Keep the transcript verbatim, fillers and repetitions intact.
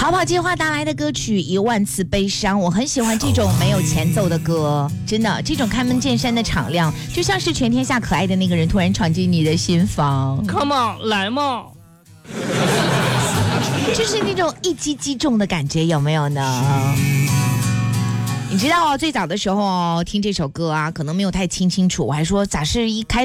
逃跑计划带来的歌曲《一万次悲伤》，我很喜欢这种没有前奏的歌，真的，这种开门见山的敞亮，就像是全天下可爱的那个人突然闯进你的心房。 Come on， 来嘛！ 就是那种一击击中的感觉，有没有呢？你知道哦，最早的时候哦，听这首歌啊，可能没有太听清楚，我还说咋是一开